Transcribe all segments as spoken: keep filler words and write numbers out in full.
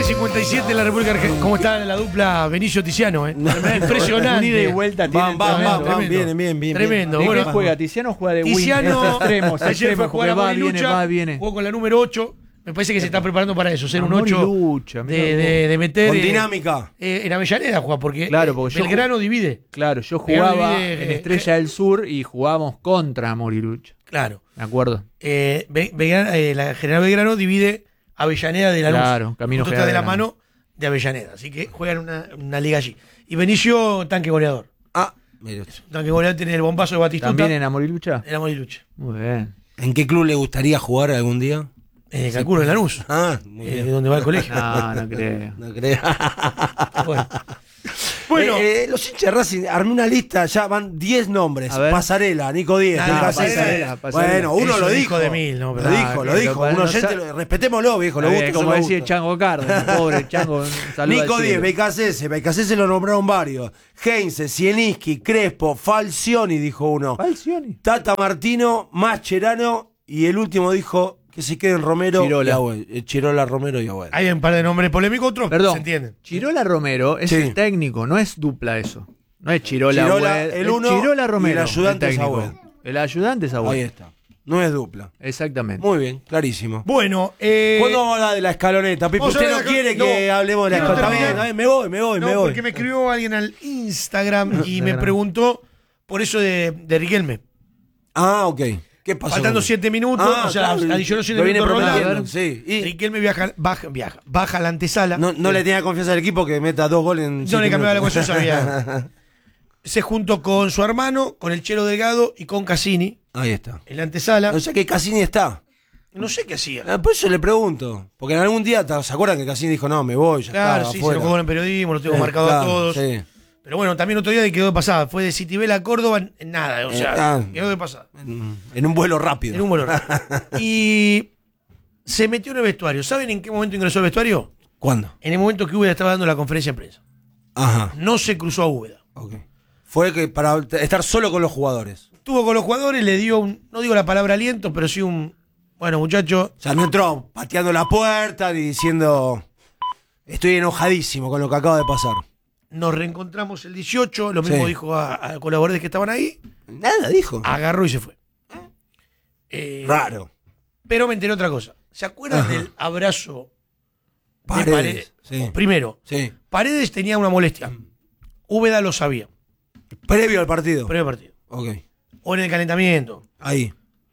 cincuenta y siete en la República Argentina. ¿Cómo está la dupla Benicio-Tiziano? Eh? Impresionante. Ida y vuelta. Van, van, van, van, bien, bien, bien. Tremendo. ¿De Bueno, qué juega? Tiziano juega de wing. Tiziano extremos, ayer fue a jugar a va, Morilucha, viene, va, viene. jugó con la número ocho. Me parece que se está preparando para eso, ser A un ocho Morilucha, mirá de, vos. de, de meter. Con eh, dinámica. eh, en Avellaneda juega, porque, Claro, porque eh, yo Belgrano divide. Claro, yo Belgrano jugaba divide, en eh, Estrella del Sur y jugábamos contra Morilucha. Claro. Me acuerdo. Eh, Be- Belgrano- eh, la General Belgrano divide Avellaneda de la Luz. Claro, Camino Justo está de la General Belgrano. mano de Avellaneda. Así que juegan una, una liga allí. Y Benicio, tanque goleador. Ah, mire. Tanque goleador tiene el bombazo de Batistuta. ¿También en Morilucha? En la Morilucha. Muy bien. ¿En qué club le gustaría jugar algún día? Eh, calculo en Lanús. Ah, muy Eh, bien. donde va el colegio. No, no creo. No creo. Bueno. Bueno, Eh, eh, los hinchas de Racing, armé una lista, ya van diez nombres. A ver. Pasarela, Nico Díez, Nah, Nico Pasarela, Pasarela. Pasarela. Bueno, uno Eso lo es dijo. hijo de mil, no, lo pero- dijo, Ah, lo que dijo. lo- Un no oyente, sabe- lo- respetémoslo, viejo. Lo Eh, gusta, como eso decía lo el gusta. Chango Cárdenas, pobre Chango. un saludo Nico al Díez, cielo. Becasese, Becasese lo nombraron varios. Heinze, Zielinski, Crespo, Falcioni, dijo uno. Falcioni. Tata Martino, Mascherano y el último dijo que se queden Romero Chirola. y Agüed. Eh, Chirola, Romero y Agüed. hay un par de nombres polémicos, otros Perdón. se entienden. Chirola Romero es Sí. el técnico, no es dupla eso. No es Chirola, Chirola, Agüed, el es uno Chirola Romero. y el ayudante es técnico. Agüed. El ayudante es Agüed. Ahí está. No es dupla. Exactamente. Muy bien, clarísimo. Bueno, eh, ¿Cuándo vamos a hablar de la escaloneta, Pipo? vamos a Usted no hablar de la- quiere no, que hablemos de la quiero escaloneta. Está bien, terminar- está bien, me voy, me voy, no, me voy. porque me escribió alguien al Instagram y me Instagram. preguntó por eso de, de Riquelme. Ah, ok. ¿Qué pasó? Faltando con- siete minutos, Ah, o sea, claro, adicionó siete lo viene minutos prometiendo, Roldán. sí. Y Riquelme viaja, baja, viaja, baja a la antesala. no, no le tenía confianza al equipo que meta dos goles en No siete le cambiaba la minutos. cuestión, sabía. Se juntó con su hermano, con el Chelo Delgado y con Cassini Ahí está. en la antesala. O sea que Cassini está. No sé qué hacía. Ah, Por eso le pregunto. Porque en algún día, ¿se acuerdan que Cassini dijo, no, me voy, ya Claro, está, sí, se afuera? lo jugó en el periodismo, lo tengo Eh, marcado a claro, todos. sí. Pero bueno, también otro día quedó de pasada. Fue de Citibela a Córdoba en en nada. O sea, Eh, ah. quedó de pasada. En, en un vuelo rápido. En un vuelo rápido. Y se metió en el vestuario. ¿Saben en qué momento ingresó al vestuario? ¿Cuándo? En el momento que Úbeda estaba dando la conferencia de prensa. Ajá. No se cruzó a Úbeda. Ok. Fue que para estar solo con los jugadores. Estuvo con los jugadores, le dio un, no digo la palabra aliento, pero sí un, bueno, muchacho, O sea, no entró pateando la puerta ni diciendo, estoy enojadísimo con lo que acaba de pasar. nos reencontramos el dieciocho, lo mismo Sí. dijo a, a colaboradores que estaban ahí, Nada dijo. agarró y se fue. Eh, Raro. Pero me enteré otra cosa. ¿Se acuerdan Ajá. del abrazo de Paredes. Paredes? Sí. Primero, Sí. Paredes tenía una molestia. Úbeda lo sabía, Previo al partido. previo al partido. Ok. O en el calentamiento. Ahí.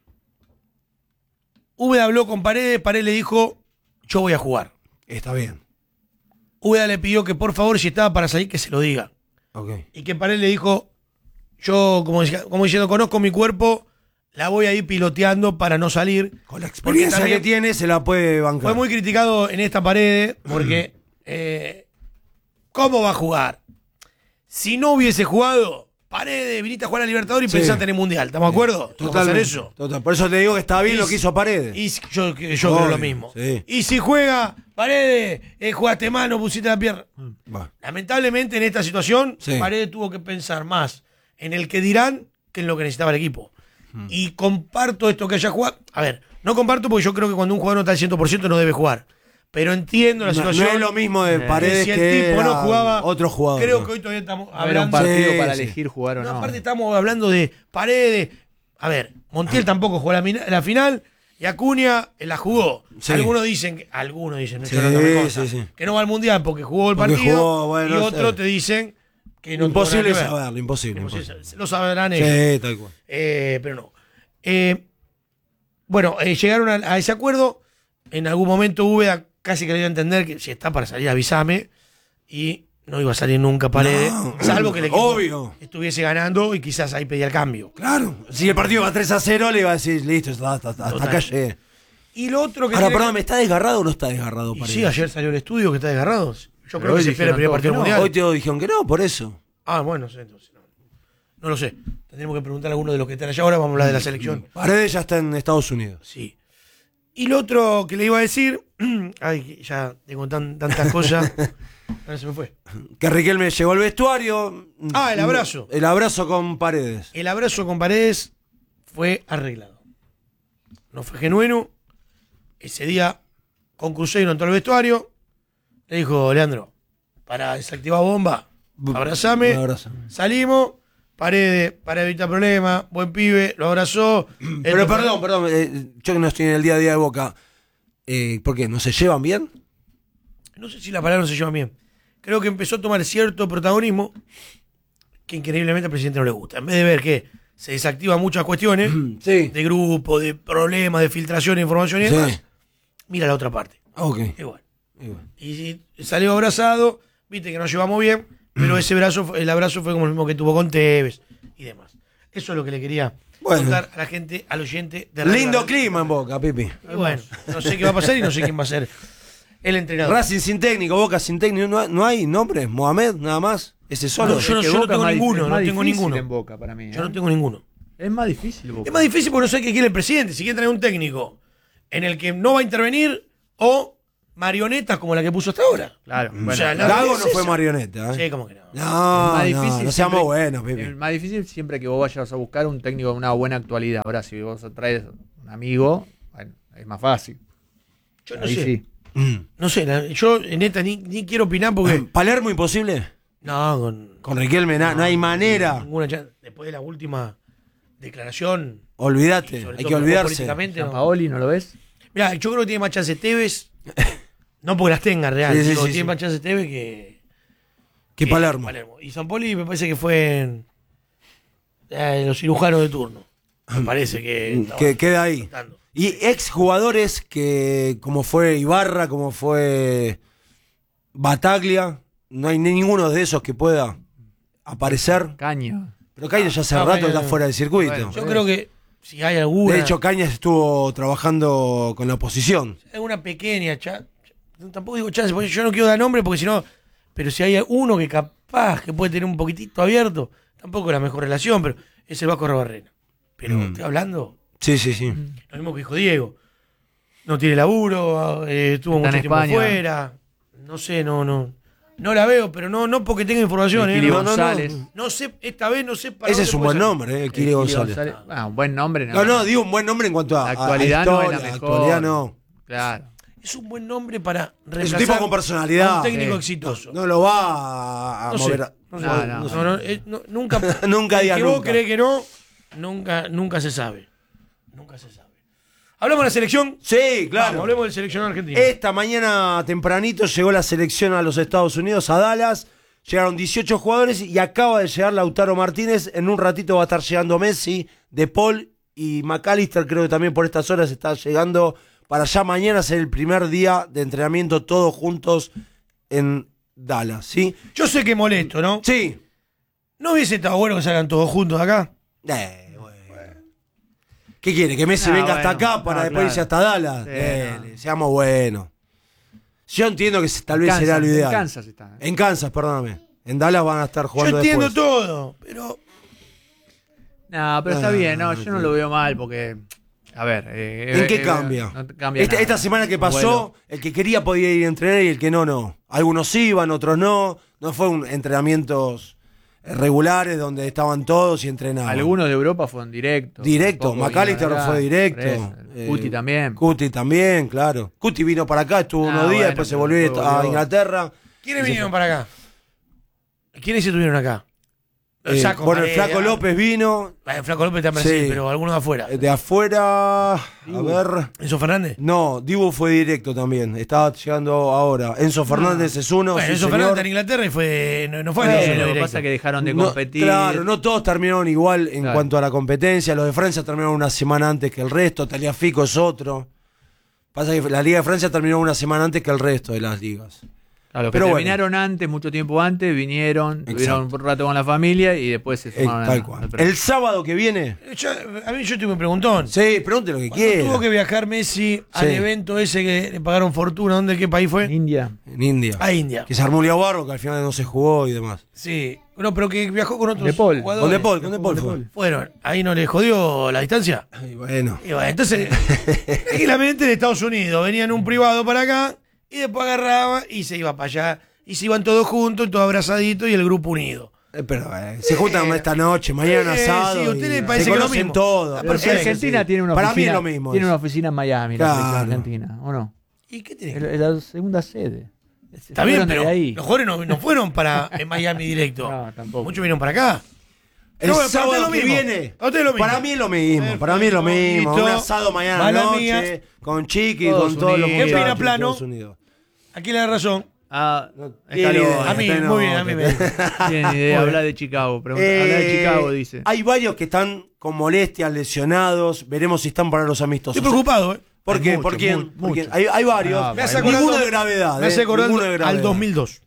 Úbeda habló con Paredes, Paredes le dijo, yo voy a jugar. Está bien. Úbeda le pidió que por favor, si estaba para salir, que se lo diga. Ok. Y que Paredes le dijo, yo, como, decía- como diciendo, conozco mi cuerpo, la voy a ir piloteando para no salir. Con la Porque experiencia también que tiene, se la puede bancar. fue muy criticado en esta Paredes, porque, eh, ¿cómo va a jugar? Si no hubiese jugado, Paredes, viniste a jugar a Libertadores y Sí. pensaste en el Mundial, ¿estamos de acuerdo? ¿Va a pasar Totalmente. eso? Total. Por eso te digo que está bien Y lo si- que hizo Paredes. Y si- yo, yo Obvio, creo lo mismo. sí. Y si juega, Paredes, eh, jugaste mano, pusiste la pierna. Va. Lamentablemente en esta situación, Sí. Paredes tuvo que pensar más en el que dirán que en lo que necesitaba el equipo. Hmm. Y comparto esto que haya jugado. A ver, no comparto porque yo creo que cuando un jugador no está al cien por ciento no debe jugar. Pero entiendo la No, situación. no es lo mismo de Eh, Paredes si el que tipo no era jugaba, otro jugador. creo ¿no? que hoy todavía estamos No era un hablando. partido Sí, para sí. elegir jugar o No, no. aparte estamos hablando de Paredes. A ver, Montiel tampoco jugó la, mina- la final y Acuña eh, la jugó. Sí. Algunos dicen, que, algunos dicen, no, Sí, yo no- no me consta, sí, sí. que no va al Mundial porque jugó el Porque partido jugó, bueno, y no otros sé. te dicen que no Imposible tuvo nada que ver. saberlo, imposible. Imposible, imposible. Lo sabrán ellos. Sí, tal cual. Eh, pero no. Eh, bueno, eh, llegaron a, a ese acuerdo. En algún momento Úbeda casi que le dio a entender que si está para salir, avísame. Y no iba a salir nunca Paredes. No, salvo que el equipo obvio. estuviese ganando y quizás ahí pedía el cambio. Claro. Si el partido va tres a cero, le iba a decir, listo, hasta, hasta- hasta Total. acá llegué. Y lo otro que Ahora, tiene perdón, que- ¿está desgarrado o no está desgarrado Y Paredes? sí, ayer salió el estudio que está desgarrado. Yo Pero creo que hoy se espera el dijeron primer todos partido que no. mundial. Hoy te dijeron que no, por eso. Ah, bueno, no sé, entonces, no. No lo sé. Tendremos que preguntar a alguno de los que están allá ahora. Vamos a hablar de la selección. Paredes ya está en Estados Unidos. Sí. Y lo otro que le iba a decir, ay, ya tengo tan, tantas cosas, ahora se me fue. Que Riquelme llegó al vestuario. Ah, el abrazo. El abrazo con Paredes. El abrazo con Paredes fue arreglado. No fue genuino. Ese día con Cruzeiro entró al vestuario, le dijo, Leandro, para desactivar bomba, abrazame. Me abraza. Salimos, Paredes, para evitar problemas, buen pibe, lo abrazó. Pero Esto- perdón, perdón, eh, yo que no estoy en el día a día de Boca, eh, ¿por qué? ¿No se llevan bien? No sé si la palabra no se lleva bien. Creo que empezó a tomar cierto protagonismo que increíblemente al presidente no le gusta. En vez de ver que se desactivan muchas cuestiones Sí. de grupo, de problemas, de filtración de información y Sí. demás, mira la otra parte. Ok. Igual. Igual. Y salió abrazado, viste que nos llevamos bien, pero ese brazo, fue- el abrazo fue como el mismo que tuvo con Tevez y demás. Eso es lo que le quería Bueno. contar a la gente, al oyente de Radio Lindo Garganta. clima en Boca, Pipi. Y bueno, no sé qué va a pasar y no sé quién va a ser el entrenador. Racing sin técnico, Boca sin técnico, ¿no, no hay nombre? ¿Mohamed nada más? ¿Ese solo? No, yo no- Es que yo no Boca tengo es más ninguno, difícil- no más tengo difícil ninguno. en Boca para mí. Yo ¿eh? no tengo ninguno. Es más difícil Boca. Es más difícil porque no sé qué quiere el presidente. Si quiere traer un técnico en el que no va a intervenir o marionetas como la que puso hasta ahora. Claro. O Bueno, sea, la- Gago es no fue esa. marioneta, ¿eh? Sí, como que no. No, es más no, difícil no seamos siempre- buenos, Pipi. Es más difícil siempre que vos vayas a buscar un técnico de una buena actualidad. Ahora, si vos traes un amigo, bueno, es más fácil. Yo no Ahí sé. sí. Mm. No sé, la- yo en esta ni, ni quiero opinar porque. ¿Palermo imposible? No, con. Con Riquelme na- no hay manera. Ninguna chance. Después de la última declaración. y Olvídate, sobre hay todo que jugó olvidarse. políticamente, no. Paoli, ¿no lo ves? Mirá, yo creo que tiene más chance Tevez. No porque las tenga real, Sí, sí, digo, sí, tiene sí. más chance Tevez que. Que Palermo. Y Sampoli me parece que fue en, eh, los cirujanos de turno. Me parece que. estaba Que queda ahí. tratando. Y ex jugadores que, como fue Ibarra, como fue Bataglia, no hay ni- ninguno de esos que pueda aparecer. Caño. Pero Cañas ya hace Ah, rato Cañas- está fuera del circuito. Bueno, Yo creo que si hay alguna. De hecho, Cañas estuvo trabajando con la oposición. alguna pequeña cha- tampoco digo chance, porque yo no quiero dar nombre porque si no. Pero si hay uno que capaz que puede tener un poquitito abierto, tampoco es la mejor relación, pero es el Vasco Arbarrena. Pero Mm. estoy hablando, Sí, sí, sí. lo mismo que dijo Diego. No tiene laburo, eh, estuvo Está mucho en tiempo España. fuera. No sé, no, no. No la veo, pero no, no porque tenga información. El eh, Kili no, no, no. González. No sé, esta vez no sé para Ese dónde es un puede buen salir. nombre, eh, el Kili Kili González. Ah, un buen nombre. No, no, digo un buen nombre en cuanto a, La a- a actualidad no es historia, la mejor. actualidad no. Claro. Es un buen nombre para Es un reemplazar tipo con personalidad. a un técnico Sí. exitoso. No lo va a, a No sé, mover. a- no sé, No, no, no, no. no, eh, no, nunca. Nunca el digas que vos nunca. crees que no, nunca, nunca se sabe. Nunca se sabe. ¿Hablamos de la selección? Sí, claro. Vamos, hablemos del seleccionado argentino. Esta mañana tempranito llegó la selección a los Estados Unidos, a Dallas. Llegaron dieciocho jugadores y acaba de llegar Lautaro Martínez. En un ratito va a estar llegando Messi, De Paul y McAllister. Creo que también por estas horas está llegando para ya mañana ser el primer día de entrenamiento todos juntos en Dallas, ¿sí? Yo sé que molesto, ¿no? Sí. ¿No hubiese estado bueno que salgan todos juntos acá? Eh, bueno. ¿Qué quiere? ¿Que Messi Ah, venga hasta bueno. acá para Ah, después claro. irse hasta Dallas? Sí, Dele, no. seamos buenos. Yo entiendo que tal vez Kansas, será lo ideal. En Kansas está. ¿eh? En Kansas, perdóname. En Dallas van a estar jugando Yo entiendo después. todo, pero No, pero está Ah, bien, no, yo no sí. lo veo mal porque. A ver. eh, ¿En eh, qué eh, cambia? no te cambia esta, nada. esta semana que pasó, Bueno, el que quería podía ir a entrenar y el que no, no. Algunos iban, otros no. No fue un entrenamientos eh, regulares donde estaban todos y entrenaban. algunos de Europa fueron directos. Directo, tampoco McAllister vinieron fue acá, directo. por eso. Eh, Cuti también. Cuti también, claro. Cuti vino para acá, estuvo Ah, unos días, bueno, después se pero volvió después a volvió. Inglaterra. ¿quiénes Y se vinieron fue. para acá? ¿Quiénes estuvieron acá? Eh, Saco, bueno, el Paredes, Flaco ah. López vino. Ah, el Flaco López está en Brasil, Sí. pero algunos de afuera. eh, De afuera, a ver. ¿Enzo Fernández? No, Dibu fue directo también. Estaba llegando ahora. Enzo Fernández es uno. Bueno, sí, Enzo señor. Fernández está en Inglaterra y fue, no, no fue Bueno, a lo que directo. pasa es que dejaron de No, competir. claro, no todos terminaron igual en Claro. cuanto a la competencia. Los de Francia terminaron una semana antes que el resto. Taliafico es otro. Pasa que la Liga de Francia terminó una semana antes que el resto de las ligas. Claro, los que Pero bueno. terminaron antes, mucho tiempo antes, vinieron, Exacto. tuvieron un rato con la familia y después se Eh, sumaron tal a- cual. al programa. El sábado que viene. Yo- a mí yo tuve un preguntón. Sí, pregunte lo que Cuando quiera. tuvo que viajar Messi al Sí. evento ese que le pagaron fortuna, ¿dónde, qué país fue? En India. En India. A India. Que se armó un lío barro, que al final no se jugó y demás. Sí. No, pero que viajó con otros De Paul. jugadores. Con De Paul, con De Paul fue. Fueron. Ahí no le jodió la distancia. Ay, bueno. Y bueno, entonces, tranquilamente de Estados Unidos, venía en un privado para acá y después agarraba y se iba para allá. Y se iban todos juntos, todos abrazaditos y el grupo unido. Eh, pero eh, se juntan esta noche, mañana eh, asado. sí, a ustedes y les parece se que lo conocen mismo. todos. Ah, Pero si perfecto, Argentina sí. tiene una Para mí oficina, es lo mismo. tiene eso. una oficina en Miami, la Claro. selección argentina, ¿o no? ¿Y qué tiene? Es la- es la segunda sede. Está bien, Fueron de pero ahí. los jugadores no, no fueron para en Miami directo. No, tampoco. Muchos vinieron para acá. El No, pero sábado para usted que lo mismo. viene. Para usted lo mismo. Para mí es lo mismo. Para mí es lo mismo. Listo. Un asado mañana Mala noche. mía. Con Chiqui, Todos con todos los unidos. ¿Qué muchachos. opina de Plano? Estados Unidos. Aquí le da razón. Ah, tiene Scaloni. idea. A mí, Usted no, muy bien, a mí me Tiene idea, habla de Chicago. Pregunta, Eh, habla de Chicago, dice. Hay varios que están con molestias, lesionados. Veremos si están para los amistosos. Estoy preocupado, ¿eh? ¿Por Hay qué? muchos, ¿Por quién? mu- ¿Por quién? muchos. Hay, hay varios. Ah, Me hace bueno. acordar- Ninguno de gravedad. Me hace eh, acordar ninguno de al gravedad. dos mil dos.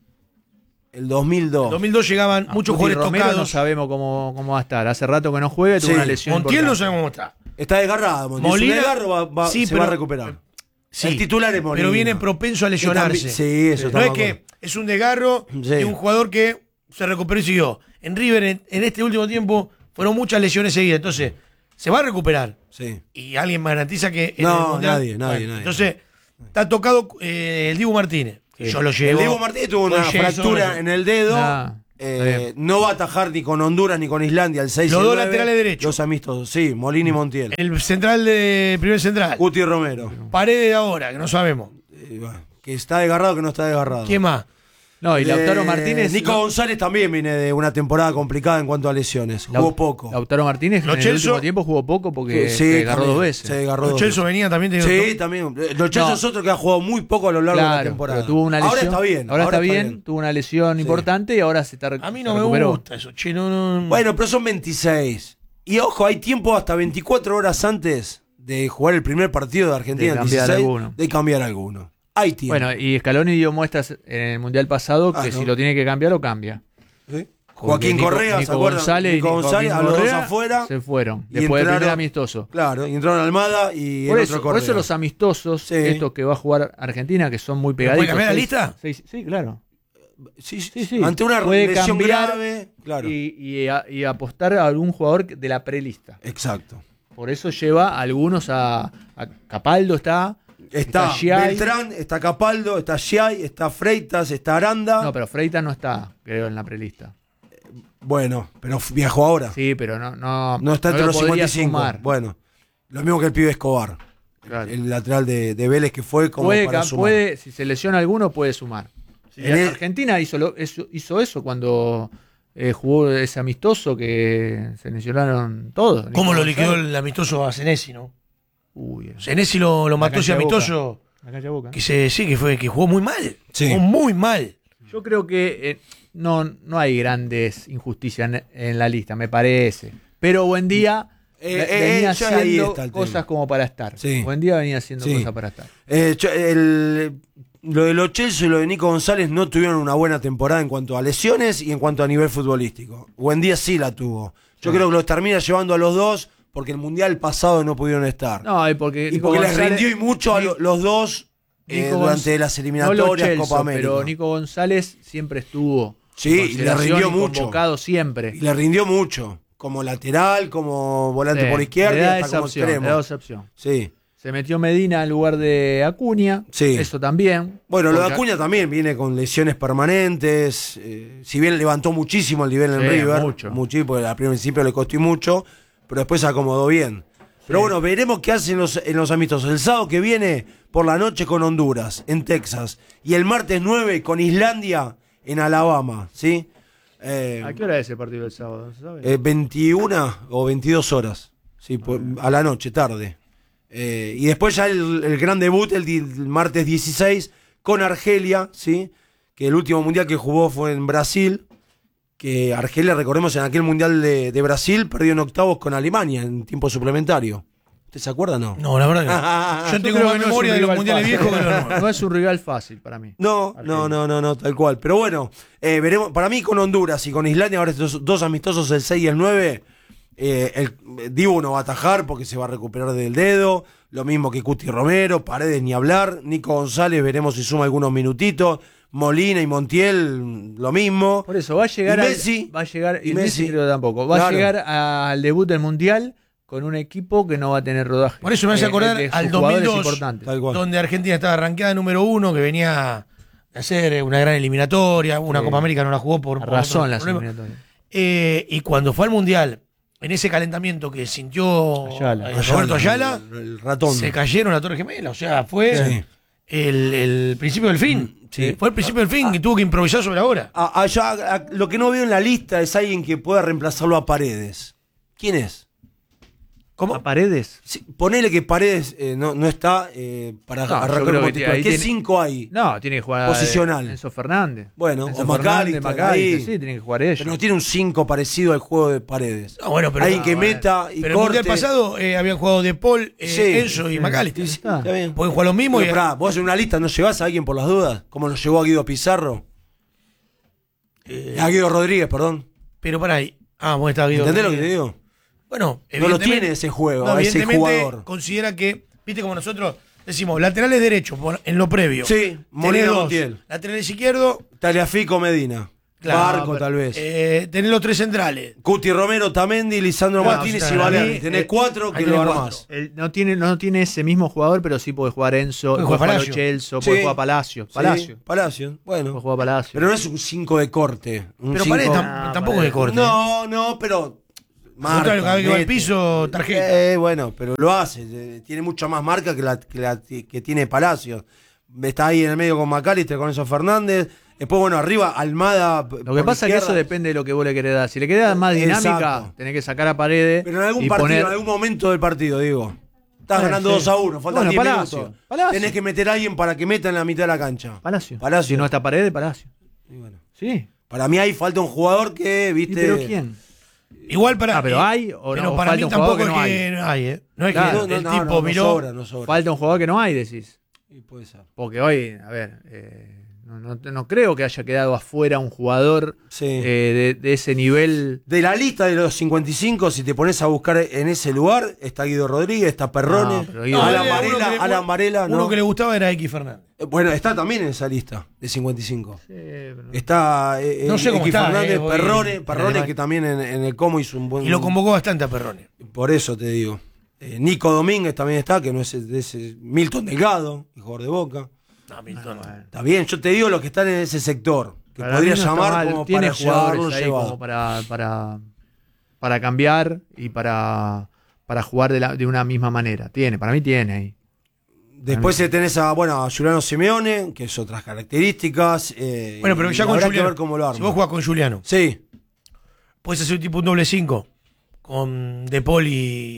El dos mil dos. En dos mil dos llegaban Ah, muchos Guti jugadores Romero no tocados. sabemos cómo, cómo va a estar. Hace rato que no juega y tuvo Sí. una lesión. Montiel no importante. sabemos cómo está. Está desgarrado. Montiel. Molina- Si desgarro va, va- sí, se pero- va a recuperar. Sí, El titular es Molina. pero viene propenso a lesionarse. Sí, eso No está es que es un desgarro Sí. de un jugador que se recuperó y siguió. En River, en, en este último tiempo, fueron muchas lesiones seguidas. Entonces, se va a recuperar. Sí. Y alguien me garantiza que. en No, el Mundial- nadie, nadie, nadie. Entonces, está tocado eh, el Dibu Martínez. que Yo lo llevo. El Diego Martínez tuvo una Con Jason, fractura eso. en el dedo. Nah, Eh, está no va a atajar ni con Honduras ni con Islandia el seis y Los el dos nueve. laterales derechos. Los amistosos, sí, Molina y Montiel. El central de. Primer central. Guti Romero. Paredes de ahora, que no sabemos. Eh, bueno, que está desgarrado, que no está desgarrado. ¿Quién más? No, y Lautaro Eh, Martínez. Nico no- González también viene de una temporada complicada en cuanto a lesiones. Lau- Jugó poco. Lautaro Martínez Lo en el Celso- último tiempo jugó poco porque Sí, se desgarró también, dos veces. Se desgarró Los dos Chelsea veces. venía también. teniendo- Sí, también. Los Chelsea No. es otro que ha jugado muy poco a lo largo de la Claro, temporada. pero tuvo una lesión. Ahora está bien. Ahora, está, bien, tuvo una lesión Sí. importante y ahora se está A mí se no me recuperó. gusta eso, che. No, no, Bueno, pero son veintiséis. Y ojo, hay tiempo hasta veinticuatro horas antes de jugar el primer partido de Argentina De en cambiar dieciséis, alguno. de cambiar alguno. Hay tiempo. Bueno, y Scaloni dio muestras en el Mundial pasado que Ah, ¿no? si lo tiene que cambiar, lo cambia. ¿Sí? Porque Joaquín Nico- Correa, ¿se Nico acuerdan? González y Nico Nico González, a Joaquín los dos Correa afuera. se fueron. y Después del entraron- primer amistoso. Claro, y entraron Almada y Por el eso, otro por Correa. eso los amistosos, Sí. estos que va a jugar Argentina, que son muy puede pegaditos. cambiar la seis- lista? seis- sí, claro. Sí, sí, Sí, sí. Ante una Puede lesión cambiar grave. Claro. Y, y a- y apostar a algún jugador de la prelista. Exacto. Por eso lleva a algunos a, a Capaldo está. Está Giai. Beltrán, está Capaldo, está Giai, está Freitas, está Aranda. No, pero Freitas no está, creo, en la prelista. Bueno, pero viajó ahora. Sí, pero no, no, No está entre lo los podría cincuenta y cinco. sumar. Bueno, lo mismo que el pibe Escobar. Claro. El lateral de, de Vélez que fue como puede, para ca- sumar. puede, si se lesiona alguno, puede sumar. En el- Argentina hizo, lo- eso, hizo eso cuando eh, jugó ese amistoso que se lesionaron todos. ¿Cómo lo Nico liquidó González. el amistoso a Senesi, no? Uy, en Senesi lo, lo La mató ese cancha de Boca. amistoso. la cancha de Boca. Que se, sí, que fue, que jugó muy mal. Sí. Jugó muy mal. Yo creo que eh, no, no hay grandes injusticias en, en la lista, me parece. Pero buen día Eh, ve- eh, venía ya ahí haciendo está el cosas tema. como para estar. Sí. Buen día venía haciendo Sí. cosas para estar. Eh, yo- el- lo de Lo Celso y lo de Nico González no tuvieron una buena temporada en cuanto a lesiones y en cuanto a nivel futbolístico. Buendía sí la tuvo. Yo Sí. creo que los termina llevando a los dos porque el mundial pasado no pudieron estar. No, y porque, y Nico porque les González- rindió y mucho a Ni- lo- los dos eh, Nico durante Gonz- las no Lo eliminatorias Celso, Copa América. pero Nico González siempre estuvo Sí, en y le consideración rindió y mucho. convocado siempre. Y le rindió mucho. Como lateral, como volante Sí, por izquierda le y da hasta esa como opción, extremo. le da esa opción. Sí. Se metió Medina en lugar de Acuña. Sí. Eso también. Bueno, lo de Porque- Acuña también viene con lesiones permanentes. eh, si bien levantó muchísimo el nivel en Sí, River, mucho. muchísimo, porque al principio le costó y mucho, pero después se acomodó bien. Pero bueno, veremos qué hacen los, en los amistosos. El sábado que viene por la noche con Honduras, en Texas. Y el martes nueve con Islandia en Alabama, ¿sí? Eh, ¿A qué hora es el partido del sábado? ¿Se sabe? eh, veintiuna o veintidós horas, sí, por- a la noche, tarde. Eh, y después ya el, el gran debut el, di- el martes dieciséis con Argelia, ¿sí? Que el último mundial que jugó fue en Brasil. Que Argelia, recordemos, en aquel mundial de, de Brasil perdió en octavos con Alemania en tiempo suplementario. ¿Usted se acuerda o no? No, la verdad que no. Yo Yo tengo creo más que no es memoria un de los rival mundiales fácil. viejos que los nuevos. No es un rival fácil para mí. No, Argelia. no, no, no, no, tal cual. Pero bueno, eh, veremos. Para mí con Honduras y con Islandia, ahora estos dos amistosos, el seis y el nueve, eh, el Dibu no va a atajar porque se va a recuperar del dedo. Lo mismo que Cuti Romero, Paredes ni hablar. Nico González, veremos si suma algunos minutitos. Molina y Montiel, lo mismo. Por eso, va a llegar Y al- Messi. va a llegar, y Y Messi, Messi. creo que tampoco. Va a Claro. llegar al debut del Mundial con un equipo que no va a tener rodaje. Por eso me hace Eh, acordar de sus al jugadores dos mil dos, importantes. Tal cual. donde Argentina estaba arranqueada número uno, que venía de hacer una gran eliminatoria, una Sí. Copa América no la jugó por, por Razón otros las problemas. eliminatorias. Eh, y cuando fue al Mundial, en ese calentamiento que sintió Ayala. eh, Roberto Ayala, El, el ratón. se cayeron la Torre Gemela. O sea, fue Sí. el, el principio del fin. Sí. Fue el principio del fin que tuvo que improvisar sobre la hora. A- allá, a- lo que no veo en la lista es alguien que pueda reemplazarlo a Paredes. ¿Quién es? ¿Cómo? ¿A Paredes? Sí, ponele que Paredes eh, no, no está eh, para No, yo arrancar creo como que titular. ahí ¿Qué tiene- cinco hay? No, tiene que jugar Posicional. eh, Enzo Fernández. Bueno, Enzo o Fernández, McAllister, McAllister, ahí. sí, tiene que jugar ellos. Pero no tiene un cinco parecido al juego de Paredes. No, bueno, pero, Alguien no, que bueno. meta y pero el corte. mundial pasado eh, habían jugado De Paul, eh, Sí, Enzo y sí, McAllister. sí, está. Está bien. Pueden jugar lo mismo. Pero, y, pará, vos en una lista no llevás a alguien por las dudas, como lo llevó a Guido Pizarro. eh, A Guido Rodríguez, perdón. pero para ahí. Ah, bueno, está Guido. ¿Entendés lo que te digo? Bueno, No lo evidentemente- tiene ese juego, no, ese evidentemente jugador. considera que, viste como nosotros decimos, laterales derechos por- en lo previo. Sí, Tenés Molina dos. Montiel. Laterales izquierdo, Taliafico Medina. claro, Barco, pero, tal vez. Eh, tenés los tres centrales. Cuti Romero, Tamendi, Lisandro Claro, Martínez o sea, y Valerdi. ahí, Tenés eh, cuatro ahí que lo tenés armás. Él no tiene, no tiene ese mismo jugador, pero sí puede jugar Enzo, Puede puede, jugar jugar Palacio. Lo Celso, Sí. puede jugar Palacio. Palacio. Sí, Palacio. Puede Bueno. jugar Palacio. Pero no es un cinco de corte. Un Pero cinco- Paredes tam- Ah, tampoco Paredes. es de corte. No, no, pero. Marca, Marca, cada vez que va al mete. piso, tarjeta. Eh, bueno, pero lo hace. eh, Tiene mucha más marca que la que, la- que tiene Palacios. Está ahí en el medio con McAllister, con Enzo Fernández. Después, bueno, arriba, Almada. Lo que pasa es que eso depende de lo que vos le querés dar. Si le querés dar más dinámica, Exacto. tenés que sacar a Paredes. Pero en algún y partido, poner... en algún momento del partido, digo. Estás Eh, ganando sí. dos a uno, faltan Bueno, diez Palacio, minutos. Palacio. Tenés que meter a alguien para que meta en la mitad de la cancha. Palacio. Palacio. Si no está Paredes, Palacio. Y bueno, Sí. para mí ahí falta un jugador que, ¿Y viste. pero quién? Igual para. Ah, pero eh, hay o pero no, o para falta mí un tampoco jugador es que que no no hay, ¿eh? No es Claro. que No, el no, tipo no, no miró. sobra, no sobra. Falta un jugador que no hay, decís. Y puede ser. Porque hoy, a ver, eh, no, no, no creo que haya quedado afuera un jugador Sí. eh, de, de ese nivel. De la lista de los cincuenta y cinco, si te pones a buscar en ese lugar, está Guido Rodríguez, está Perrone, No, pero Guido- No, Alan había Varela, uno que le- Alan Varela, Uno no. que le gustaba era X Fernández. Eh, Bueno, está también en esa lista de cincuenta y cinco. Sí, pero no. Está eh, No sé cómo X está, Fernández, eh, hoy Perrone, en Perrone Alemania. que también en, en el Como hizo un buen. Y lo convocó bastante a Perrone. Por eso te digo. Eh, Nico Domínguez también está, que no es de ese. Milton Delgado, el jugador de Boca. No, Milton. Bueno. Está bien, yo te digo los que están en ese sector. Que Para podría mí no está llamar mal. como Tiene para llevarlo jugadores ahí llevado. como para, para, para cambiar y para, para jugar de, la- de una misma manera. Tiene, para mí tiene ahí. Después eh, tenés a, bueno, a Juliano Simeone, que es otras características. eh, Bueno, pero y ya con habrá que Juliano. ver cómo lo arma. Si vos jugás con Juliano, Sí, puedes hacer un tipo un doble cinco con De Paul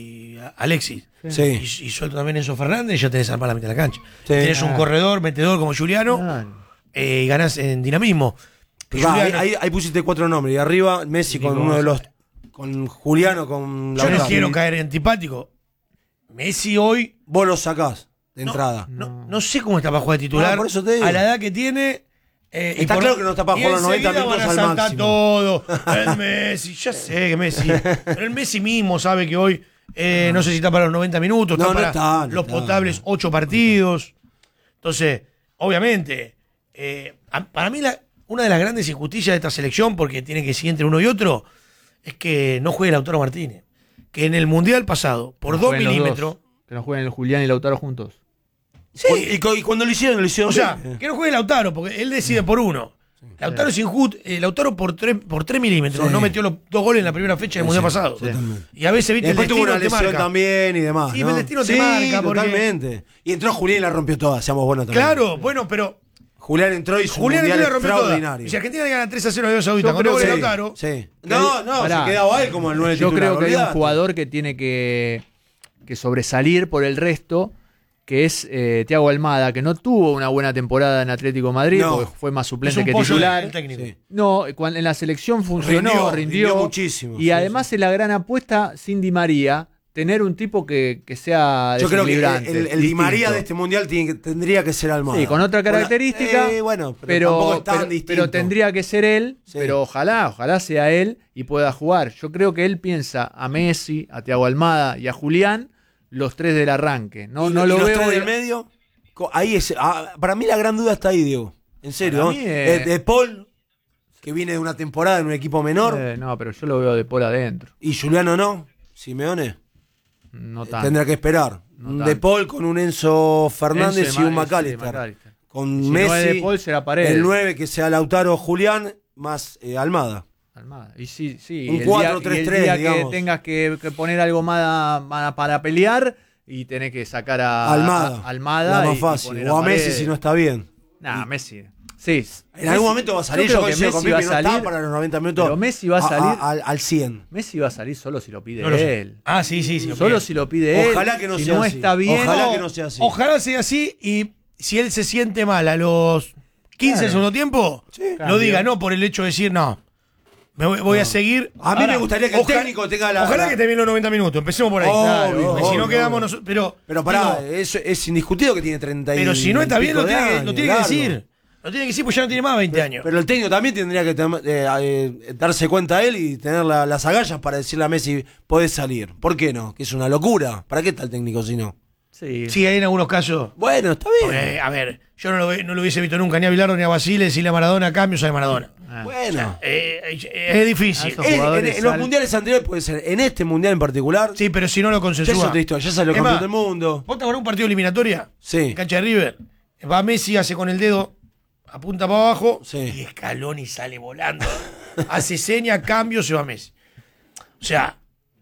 y Alexis. sí. Y, y suelto también Enzo Fernández, ya tenés armar la mitad de la cancha. Sí. Tenés un Ah. corredor, metedor como Juliano, Claro. eh, y ganás en dinamismo. Que Va, ahí, Juliano- ahí- ahí pusiste cuatro nombres. Y arriba Messi con Nico uno de los. González. Con Juliano, con Yo no Lautaro. quiero caer antipático. Messi hoy. Vos lo sacás de no, entrada. No, no sé cómo está para jugar de titular. No, por eso te digo. A la edad que tiene. eh, y Está por- claro que no está para y jugar los noventa enseguida minutos van a al saltar máximo. todo. El Messi, ya sé que Messi. Pero el Messi mismo sabe que hoy eh, no sé si está para los noventa minutos, está No, no para está, no los está. potables ocho partidos. Entonces, obviamente, eh, a- para mí la, una de las grandes injusticias de esta selección, porque tiene que seguir entre uno y otro, es que no juegue Lautaro Martínez. Que en el Mundial pasado, por Que dos jueguen los milímetros. dos. Que no jueguen el Julián y Lautaro juntos. Sí, Y, cu- y cuando lo hicieron, lo hicieron o sea, bien. que no juegue Lautaro, porque él decide por uno. Lautaro sin Hut, eh, Lautaro por tres por tres milímetros, Sí. no metió los dos goles en la primera fecha del Mundial pasado. totalmente. Y a veces, Y viste, el después tuvo destino una te lesión marca. también y demás. Sí, ¿no? el destino te Sí, marca, porque- totalmente. Y entró Julián y la rompió toda, seamos buenos también. Claro, bueno, pero Julián entró y hizo Julián un entró y la mundial rompió toda. extraordinario. Y si Argentina le gana tres a cero a Arabia Saudita Yo con creo dos goles de que- Lautaro, Sí. No, no, Pará. se quedaba él como el nueve Yo titular, creo que hay un olvidate. jugador que tiene que, que sobresalir por el resto, que es eh, Thiago Almada, que no tuvo una buena temporada en Atlético de Madrid, No. porque fue más es suplente un que pollo titular. del técnico. Sí. No, cuando en la selección funcionó, Rindió, rindió, rindió muchísimo, Y sí, además es la gran apuesta sin Di María, tener un tipo que, que sea Yo creo que el, desequilibrante, el, el Di distinto. María de este mundial tiene que- tendría que ser Almada. Sí, con otra característica, Bueno, eh, bueno, pero, tampoco pero, es tan pero- distinto. pero tendría que ser él, Sí. pero ojalá, ojalá sea él y pueda jugar. Yo creo que él piensa a Messi, a Thiago Almada y a Julián, los tres del arranque. No, ¿Y- no y lo los veo. tres del medio? Co- Ahí es, ah, para mí la gran duda está ahí, Diego. En serio. Para ¿no? mí, eh, Eh, de Paul, que viene de una temporada en un equipo menor, Eh, no, pero yo lo veo de por adentro. y Juliano no. Simeone. No Eh, tanto. Tendrá que esperar. No un tanto. De Paul con un Enzo Fernández Enzo y un Ma- McAllister. sí, McAllister. Con Si no Messi, es De Paul, será Paredes. el nueve que sea Lautaro Julián, más eh, Almada. Almada. Y sí, sí. Un y el cuatro día- tres y el tres, día que digamos. tengas que, que poner algo más, más para pelear, y tenés que sacar a Almada. a Almada La más y- y fácil. poner O a Messi Paredes. si no está bien. Nah, Messi. Sí. En algún momento va a salir. Yo Yo creo que coincido con Messi va a Pipi, no está salir, para los noventa minutos. pero Messi va a salir- al, al cien. Messi va a salir solo si lo pide No lo sé. él. Ah, sí, sí, sí. Solo si lo pide él. Ojalá que no si sea no así. está bien. Ojalá que no sea así. Ojalá sea así y si él se siente mal a los quince del segundo tiempo, Sí. lo diga, no por el hecho de decir, no, me voy, voy a seguir. A mí me gustaría que el técnico tenga la- Ojalá la- que termine los noventa minutos, empecemos por ahí. Obvio, Claro, porque si no obvio, quedamos obvio. nosotros. Pero, Pero pará, digo, es, es indiscutido que tiene treinta y pero si no está bien, pico lo de tiene, que, lo años, tiene que largo. decir. Lo tiene que decir, pues ya no tiene más veinte años. Pero el técnico también tendría que tem- eh, eh, darse cuenta él y tener la- las agallas para decirle a Messi, podés salir. ¿Por qué no? Que es una locura. ¿Para qué está el técnico si no? Sí. Sí, hay en algunos casos. Bueno, está bien. Eh, a ver, yo no lo, ve- no lo hubiese visto nunca ni a Bilardo ni a Basile decirle a Maradona cambios a Maradona. Ah. Bueno. Eh, eh, es difícil. Esos En- en, jugadores en los salen- mundiales anteriores puede ser. En este mundial en particular, Sí, pero si no lo ya consensúa. es otra historia. Ya salió Es campeón más, del mundo. ¿Vos te acordás un partido de eliminatoria? Sí. En cancha de River. Va Messi, hace con el dedo, apunta para abajo Sí. y Scaloni sale volando. Hace seña, cambio, se va Messi. O sea,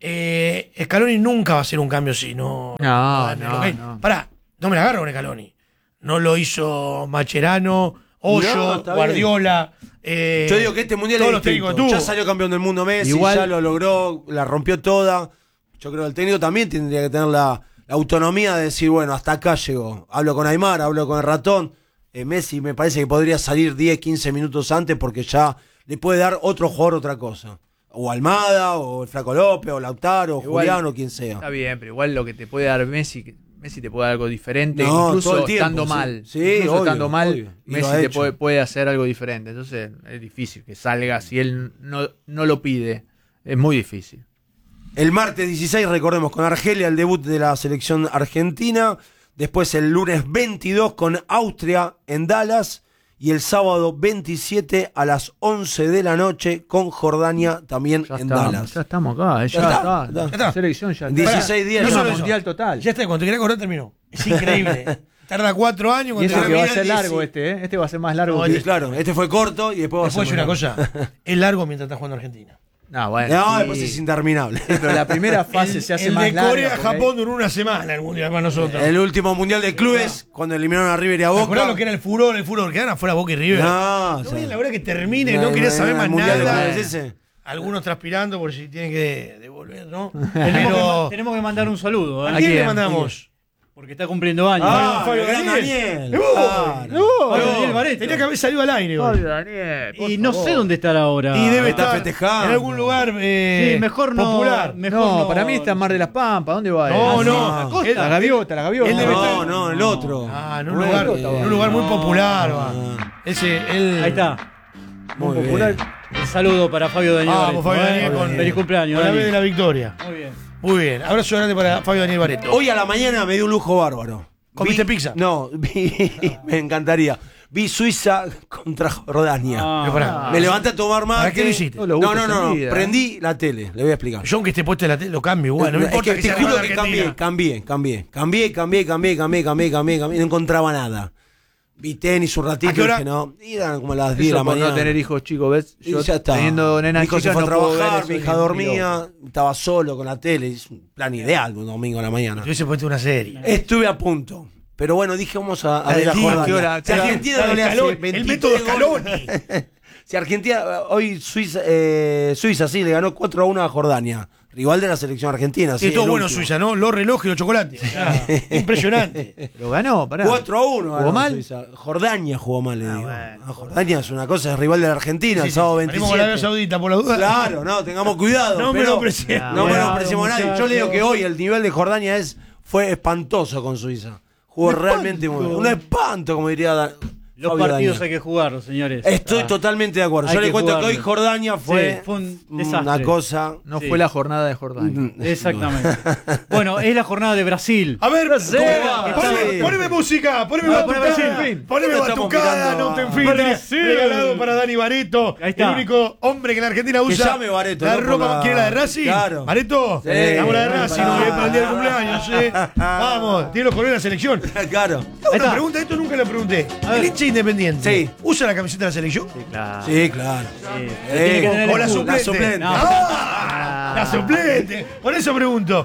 eh, Scaloni nunca va a hacer un cambio así. No, No, en no, lo que- no. Pará, no me la agarro con Scaloni. No lo hizo Macherano, Hoyo, No, está Guardiola. eh, Yo digo que este mundial todos es los técnicos distinto. que Ya tuvo. salió campeón del mundo Messi, Igual- ya lo logró, la rompió toda. Yo creo que el técnico también tendría que tener la, la autonomía de decir, bueno, hasta acá llegó. Hablo con Aymar, hablo con el ratón. Eh, Messi me parece que podría salir diez, quince minutos antes porque ya le puede dar otro jugador otra cosa. O Almada, o el Flaco López, o Lautaro, o Igual- Julián, o quien sea. Está bien, pero igual lo que te puede dar Messi, que Messi te puede dar algo diferente, No, incluso todo el tiempo, estando sí. mal. Sí, incluso obvio, estando mal, obvio. Y lo Messi ha te hecho. puede, puede hacer algo diferente. Entonces es difícil que salga si él no, no lo pide. Es muy difícil. El martes dieciséis, recordemos, con Argelia, el debut de la selección argentina. Después el lunes veintidós con Austria en Dallas. Y el sábado veintisiete a las once de la noche con Jordania también Ya en estamos, Dallas. ya estamos acá, eh, ya, Ya está, está. ya está. La selección ya En está. dieciséis días no ya solo estamos. eso. mundial total. Ya está, cuando te querés acordar terminó. Es increíble. Tarda cuatro años. Y Cuando eso te que va a termina ser el largo diez. este, ¿eh? Este va a ser más largo No, que Sí, claro, este fue corto y después va a Después ser una más largo. cosa. Es largo mientras estás jugando Argentina. No, bueno. No, sí. después es interminable. Sí, pero la primera fase el, se hace el más de larga. Corea porque ahí- Japón duró una semana el mundial para nosotros. El último mundial de clubes, cuando eliminaron a River y a ¿Te acordás Boca. lo que era el furor? El furor, quedaron afuera Boca y River. No, No o sea, veía la hora que termine, no, no quería no, saber no, más el mundial de nada. clubes ese. Algunos transpirando por si tienen que devolver, ¿no? Tenemos, Pero, que, tenemos que mandar un saludo, ¿eh? ¿a quién le quién? mandamos? Porque está cumpliendo años. Ah, Fabio el gran Daniel. Daniel. ¡Uh! Claro. Fabio No, Daniel Barreto. tenía que haber salido al aire hoy. Fabio Daniel, por Y no favor. sé dónde estará ahora. Y debe está estar festejando. en algún lugar eh, Sí, mejor no. popular. Mejor No, no, para mí está en Mar de las Pampas. ¿Dónde va? No, él? no. Ah, La costa. La gaviota, la gaviota. Él debe No, estar- no, el otro. Ah, en un Bueno, lugar, eh, en un lugar muy no. popular, va. Ese, él, Ahí está. Muy popular. bien. Un saludo para Fabio Daniel. Vamos, Barreto, Fabio ¿eh? Daniel, con, Feliz cumpleaños, con la Dani. vez de la victoria. Muy bien. Muy bien. Abrazo grande para Fabio Daniel Barreto. Hoy a la mañana me dio un lujo bárbaro. ¿Comiste Vi- pizza? No, vi, me encantaría. Vi Suiza contra Jordania. Ah, Pero pará. Me levanté a tomar mate. ¿Para qué lo hiciste? Todos los No, gustos no, no, en vida, prendí la tele, le voy a explicar. Yo aunque esté puesto en la tele lo cambio igual. No me Es importa que que, te sea juro rival que de cambié, Argentina. cambié, cambié, cambié, cambié, cambié, cambié, cambié, cambié, cambié, no encontraba nada. Vi tenis un ratito ¿A qué y hora? dije, no, y eran como las diez de Eso la por mañana. no tener hijos chicos, ¿ves? Y Yo ya está. teniendo nenas mi hijo se chicas fue a no puedo ver trabajar, eso mi ni hija en dormía, estaba solo con la tele, es un plan ideal un domingo a la mañana. Te hubiese puesto una serie. Estuve a punto. Pero bueno, dije, vamos a, a La ver a del día, Jordania. ¿qué hora? Si ¿Qué hora? Argentina La no de le hace Scaloni, el veintitrés método goles- Scaloni. Si Argentina, hoy Suiza, eh, Suiza sí le ganó cuatro a uno a Jordania. Rival de la selección argentina. Sí, sí, todo el bueno último. Suiza, ¿no? Los relojes y los chocolates. Impresionante. Lo ganó, pará. cuatro a uno ¿Jugó ganó mal? Suiza. Jordania jugó mal, le digo. bueno. No, Jordania es una cosa, es rival de la Argentina, el sábado Venimos con la Arabia veintisiete. Saudita por la duda. Claro, no, tengamos cuidado. No pero, menospreciemos. No Cuidado, menospreciemos a nadie. Yo muchachos. le digo que hoy el nivel de Jordania es fue espantoso con Suiza. Jugó realmente muy bien. Un espanto, como diría Da- Los Fabio partidos Daniel. hay que jugarlos, señores. Estoy Ah, totalmente de acuerdo. hay Yo le que cuento que hoy jugarlo. Jordania fue, Sí, fue un una desastre. cosa. No Sí. fue la jornada de Jordania. Exactamente. Bueno, es la jornada de Brasil. A ver, Brasil. ¿cómo va? Poneme, Sí. poneme música, poneme Ah, pone batucada, Brasil. poneme ¿Qué estamos batucada, mirando? no te enfíes. Brasil. Regalado para Dani Bareto, Ahí está. el único hombre que en la Argentina usa llame Bareto, la ¿no? Por ropa. la- ¿Quiere la de Racing? Claro. ¿Bareto? Sí. Damos la de Racing, Ah. no voy para el día del cumpleaños, ¿eh? Vamos, tiene los colores de la selección. Claro. Una está. pregunta, esto nunca lo pregunté. A ver. ¿El hincha independiente Sí. usa la camiseta de la selección? Sí, claro. Sí, claro. Sí, Eh, tiene que tener ¿O la el escudo. suplente? suplente. No. ¡Ah! La suplente. Por eso pregunto. A ver,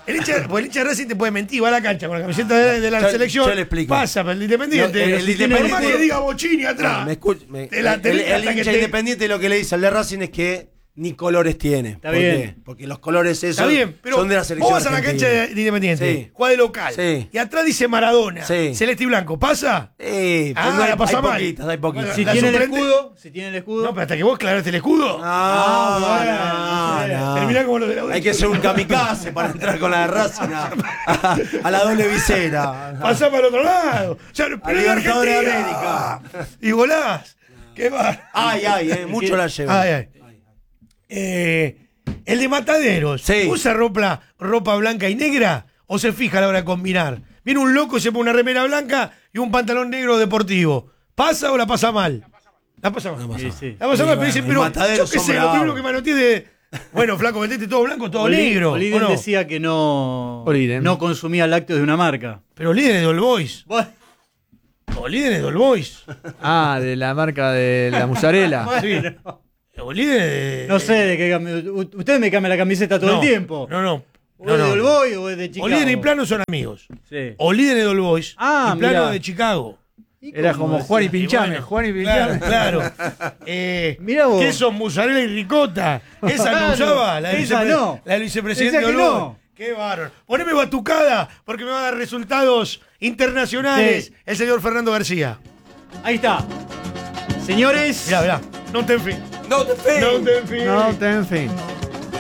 El hincha, pues el hincha de Racing te puede mentir, va a la cancha con la camiseta de, de la Yo- selección. yo le explico. Pasa, pero el Independiente. No, el- el si tiene- por más Independiente- que diga Bochini atrás. No, me escuch- me- Te la el, tenés el hasta que hincha te- independiente lo que le dice al de Racing es que ni colores tiene. Está ¿Por bien. qué? Porque los colores esos Está bien, pero son de la vos selección vas a la cancha argentina. de, de Independiente, Sí. juega de local, Sí. y atrás dice Maradona, Sí. celeste y blanco, ¿pasa? Eh, Ah, no hay, la pasa hay mal. poquitas, hay poquitas. Si La tiene el suplente- escudo, si tiene el escudo. No, pero hasta que vos aclaraste el escudo. Ah, no, no, no. Terminá como lo de la Hay que ser un kamikaze para entrar con la de Racing a, a- a la doble visera. Pasá para el otro lado. Ya, pero en Libertadores de Argentina. Y volás. ¿Qué va? Ay, ay, eh, mucho la lleva. Ay, ay. Eh, el de Mataderos. Sí. ¿Usa ropa, ropa blanca y negra o se fija a la hora de combinar? Viene un loco y se pone una remera blanca y un pantalón negro deportivo. ¿Pasa o la pasa mal? La pasa mal. Sí, sí. La pasa mal, pero dice, bueno, pero el Mataderos yo qué son sé, lo bravos. primero que me anoté de... Bueno, flaco, metete todo blanco, todo Oli- negro. Oliden ¿o no? decía que no, Oliden. no consumía lácteos de una marca. Pero líder de All Boys. Bueno, O líder de All Boys. Ah, de la marca de la mozzarella. bueno, O líder de... no sé de qué cami- u- Ustedes me cambian la camiseta todo No, el tiempo. No, no. ¿O no, es de no. All Boy o es de Chicago? Oliden y Plano son amigos. Sí. Oliden de All Boys Ah, y Plano mirá. de Chicago. ¿Y Era cómo como decía? Juan y Y Pinchame. bueno, Juan y Claro, Pinchame. claro. Eh, Mirá vos. Queso, mozzarella y ricota. Esa Claro, no usaba. La del esa vicepre- no. La del vicepresidente Decía que Olor. no. Qué bárbaro. Poneme batucada porque me va a dar resultados internacionales Sí. el señor Fernando García. Ahí está. Señores. Mirá, mirá. No te en fin. No te fe. No te en fin. No, en fin.